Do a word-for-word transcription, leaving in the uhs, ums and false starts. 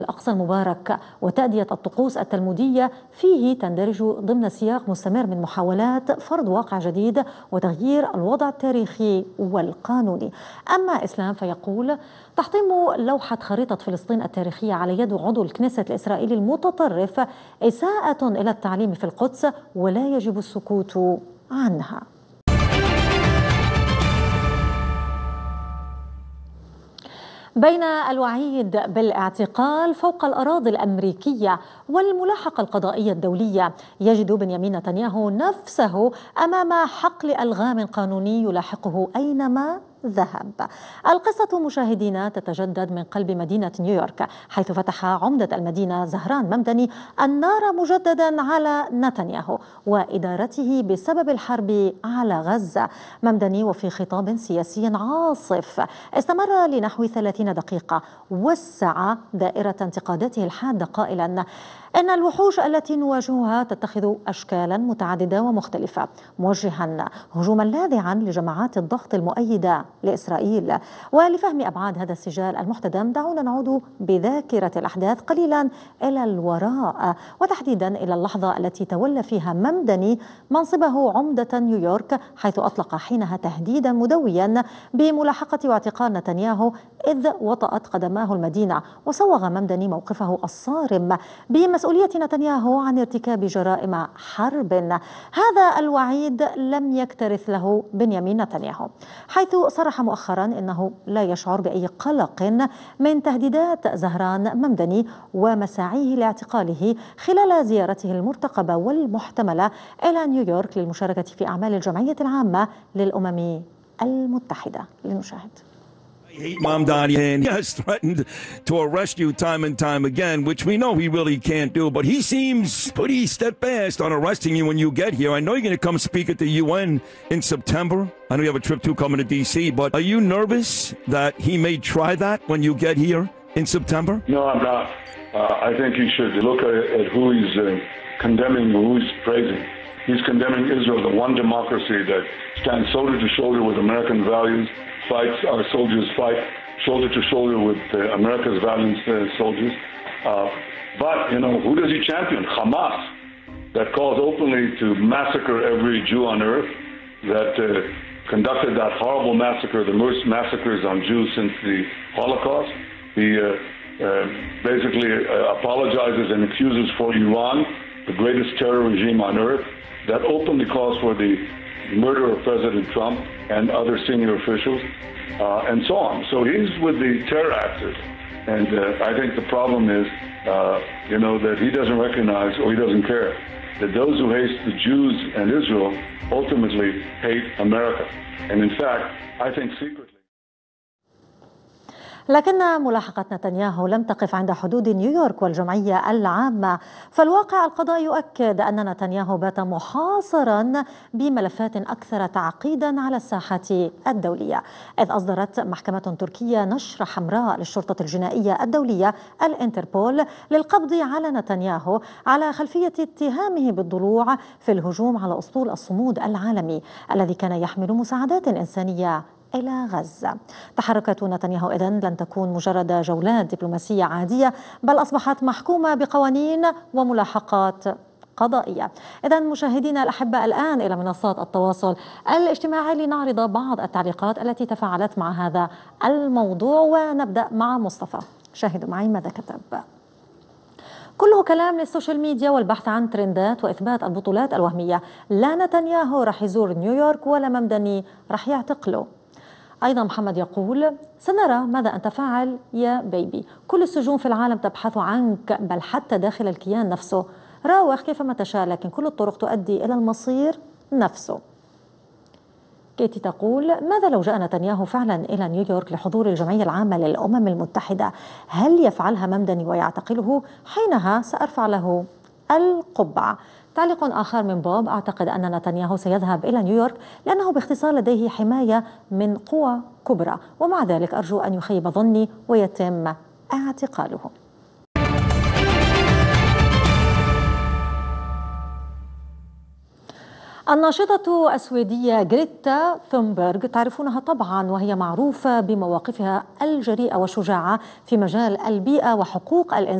الأقصى المبارك وتأدية الطقوس التلمودية فيه تندرج ضمن سياق مستمر من محاولات فرض واقع جديد وتغيير الوضع التاريخي والقانوني. أما إسلام فيقول تحطيم لوحة خريطة فلسطين التاريخية على يد عضو الكنيست الإسرائيلي المتطرف إساءة إلى التعليم في القدس ولا يجب السكوت عنها. بين الوعيد بالاعتقال فوق الأراضي الأمريكية والملاحقة القضائية الدولية، يجد بنيامين نتنياهو نفسه أمام حقل ألغام قانوني يلاحقه أينما ذهب. القصة مشاهدينا تتجدد من قلب مدينة نيويورك، حيث فتح عمدة المدينة زهران ممدني النار مجددا على نتنياهو وإدارته بسبب الحرب على غزة. ممدني وفي خطاب سياسي عاصف استمر لنحو ثلاثين دقيقة وسع دائرة انتقاداته الحادة قائلا إن الوحوش التي نواجهها تتخذ أشكالا متعددة ومختلفة، موجها هجوما لاذعا لجماعات الضغط المؤيدة لإسرائيل. ولفهم أبعاد هذا السجال المحتدم دعونا نعود بذاكرة الأحداث قليلا إلى الوراء، وتحديدا إلى اللحظة التي تولى فيها ممدني منصبه عمدة نيويورك، حيث أطلق حينها تهديدا مدويا بملاحقة واعتقال نتنياهو إذ وطأت قدماه المدينة. وصوغ ممدني موقفه الصارم بمسؤولية نتنياهو عن ارتكاب جرائم حرب. هذا الوعيد لم يكترث له بنيامين نتنياهو، حيث صرح مؤخرا إنه لا يشعر بأي قلق من تهديدات زهران ممدني ومساعيه لاعتقاله خلال زيارته المرتقبة والمحتملة إلى نيويورك للمشاركة في أعمال الجمعية العامة للأمم المتحدة. لنشاهد. Mamdani and he has threatened to arrest you time and time again, which we know he really can't do, but he seems pretty steadfast on arresting you when you get here. I know you're going to come speak at the U N in September. I know you have a trip to coming to D C, but are you nervous that he may try that when you get here in September? No, I'm not. Uh, I think he should look at, at who he's uh, condemning, who he's praising. He's condemning Israel, the one democracy that stands shoulder to shoulder with American values, fights, our soldiers fight shoulder to shoulder with uh, America's valiant uh, soldiers. Uh, but, you know, who does he champion? Hamas, that calls openly to massacre every Jew on earth, that uh, conducted that horrible massacre, the worst massacres on Jews since the Holocaust. He uh, uh, basically uh, apologizes and excuses for Iran, the greatest terror regime on earth, that openly calls for the murder of President Trump and other senior officials, uh, and so on. So he's with the terror actors. And uh, I think the problem is, uh, you know, that he doesn't recognize or he doesn't care that those who hate the Jews and Israel ultimately hate America. And in fact, I think secretly. لكن ملاحقة نتنياهو لم تقف عند حدود نيويورك والجمعية العامة، فالواقع القضائي يؤكد أن نتنياهو بات محاصرا بملفات أكثر تعقيدا على الساحة الدولية، إذ أصدرت محكمة تركية نشر حمراء للشرطة الجنائية الدولية الانتربول للقبض على نتنياهو على خلفية اتهامه بالضلوع في الهجوم على أسطول الصمود العالمي الذي كان يحمل مساعدات إنسانية إلى غزة. تحركات نتنياهو إذن لن تكون مجرد جولات دبلوماسية عادية، بل أصبحت محكومة بقوانين وملاحقات قضائية. إذن مشاهدينا الأحباء، الآن إلى منصات التواصل الاجتماعي لنعرض بعض التعليقات التي تفاعلت مع هذا الموضوع، ونبدأ مع مصطفى. شاهدوا معي ماذا كتب. كله كلام للسوشيال ميديا والبحث عن ترندات وإثبات البطولات الوهمية. لا نتنياهو رح يزور نيويورك ولا ممدني رح يعتقله. أيضا محمد يقول سنرى ماذا أنت فاعل يا بيبي، كل السجون في العالم تبحث عنك، بل حتى داخل الكيان نفسه، راوح كيفما تشاء لكن كل الطرق تؤدي إلى المصير نفسه. كيتي تقول ماذا لو جاء نتنياهو فعلا إلى نيويورك لحضور الجمعية العامة للأمم المتحدة، هل يفعلها ممدني ويعتقله؟ حينها سأرفع له القبعة. تعليق آخر من بوب، أعتقد أن نتنياهو سيذهب إلى نيويورك لأنه باختصار لديه حماية من قوى كبرى، ومع ذلك أرجو أن يخيب ظني ويتم اعتقاله. الناشطة السويدية غريتا ثونبرغ تعرفونها طبعا، وهي معروفة بمواقفها الجريئة والشجاعة في مجال البيئة وحقوق الإنسان.